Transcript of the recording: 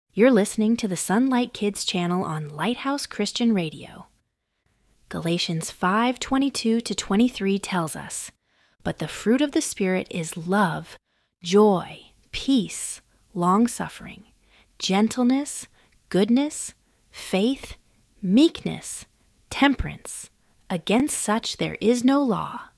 You're listening to the Sunlight Kids channel on Lighthouse Christian Radio. Galatians 5:22-23 tells us, "But the fruit of the Spirit is love, joy, peace, long-suffering, gentleness, goodness, faith, meekness, temperance. Against such there is no law."